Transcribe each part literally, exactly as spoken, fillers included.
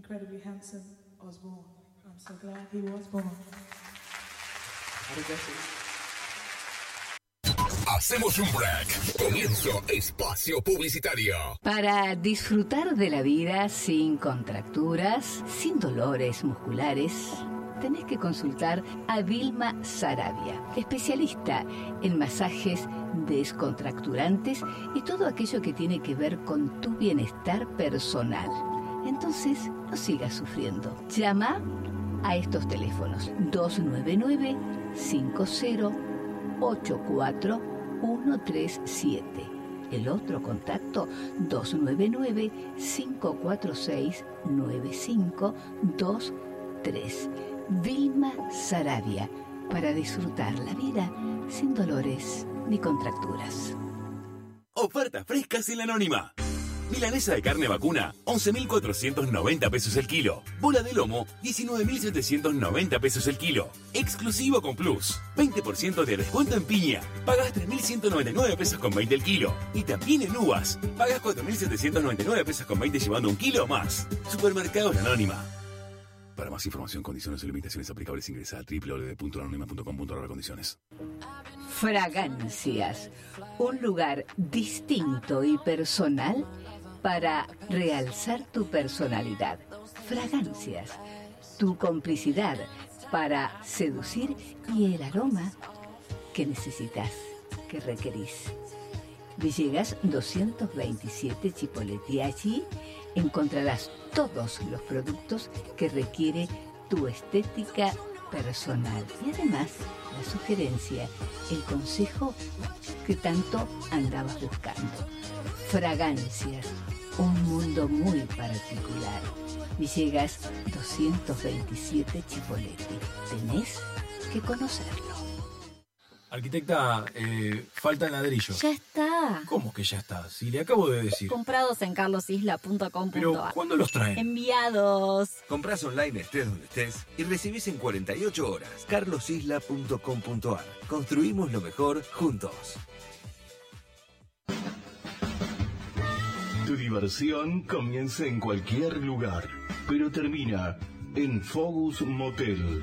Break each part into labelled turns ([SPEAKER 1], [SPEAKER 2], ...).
[SPEAKER 1] incredibly handsome Osbourne. I'm so glad he was born.
[SPEAKER 2] Hacemos un break. Comienzo espacio publicitario.
[SPEAKER 3] Para disfrutar de la vida sin contracturas, sin dolores musculares, tenés que consultar a Vilma Sarabia, especialista en masajes descontracturantes y todo aquello que tiene que ver con tu bienestar personal. Entonces, no sigas sufriendo. Llama a estos teléfonos dos nueve nueve, cinco cero ocho cuatro uno tres siete. El otro contacto dos nueve nueve, cinco cuatro seis, nueve cinco dos tres. Vilma Sarabia, para disfrutar la vida sin dolores ni contracturas.
[SPEAKER 4] Ofertas frescas en la Anónima. Milanesa de carne vacuna, once mil cuatrocientos noventa pesos el kilo. Bola de lomo, diecinueve mil setecientos noventa pesos el kilo. Exclusivo con Plus. veinte por ciento de descuento en piña. Pagas tres mil ciento noventa y nueve pesos con veinte el kilo. Y también en uvas. Pagas cuatro mil setecientos noventa y nueve pesos con veinte llevando un kilo o más. Supermercados La Anónima. Para más información, condiciones y limitaciones aplicables, ingresa a doble u doble u doble u punto anónima punto com punto a r condiciones.
[SPEAKER 3] Fragancias, un lugar distinto y personal para realzar tu personalidad. Fragancias, tu complicidad para seducir y el aroma que necesitas, que requerís. Villegas doscientos veintisiete Chipoleti. Allí encontrarás todos los productos que requiere tu estética personal y además la sugerencia, el consejo que tanto andabas buscando. Fragancias, un mundo muy particular. Villegas doscientos veintisiete Chipoleti. Tenés que conocerlo.
[SPEAKER 5] Arquitecta, eh, faltan ladrillos.
[SPEAKER 6] Ya está.
[SPEAKER 5] ¿Cómo que ya está? Si le acabo de decir.
[SPEAKER 6] Comprados en carlos isla punto com punto a r.
[SPEAKER 5] Pero, ¿cuándo los traen?
[SPEAKER 6] Enviados.
[SPEAKER 7] Comprás online, estés donde estés, y recibís en cuarenta y ocho horas. carlos isla punto com punto a r. Construimos lo mejor juntos.
[SPEAKER 8] Tu diversión comienza en cualquier lugar, pero termina en Focus Motel.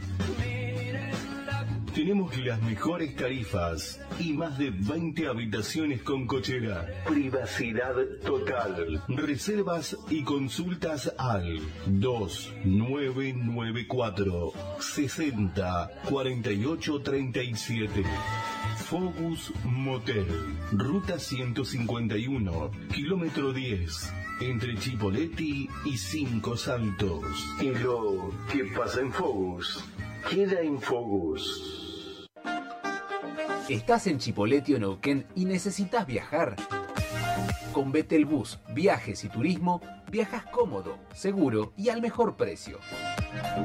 [SPEAKER 8] Tenemos las mejores tarifas y más de veinte habitaciones con cochera. Privacidad total. Reservas y consultas al dos nueve nueve cuatro, sesenta, cuarenta y ocho, treinta y siete. Focus Motel, ruta ciento cincuenta y uno, kilómetro diez, entre Chipoleti y Cinco Saltos. Y lo que pasa en Focus, queda en Focus.
[SPEAKER 9] ¿Estás en Chipoleti o Neuquén y necesitas viajar? Con Betelbus, Viajes y Turismo, viajas cómodo, seguro y al mejor precio.